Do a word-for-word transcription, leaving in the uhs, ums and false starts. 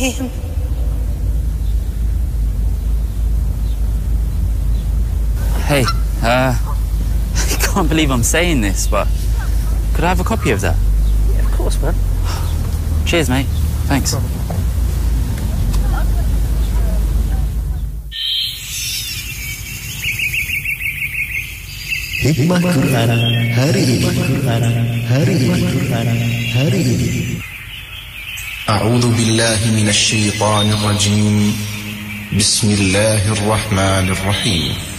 him. Hey, uh, I can't believe I'm saying this, but could I have a copy of that? Yeah, of course, man. Cheers, mate. Thanks. Hikmah Quran hari ini. Hari ini. Hari ini. أعوذ بالله من الشيطان الرجيم. بسم الله الرحمن الرحيم.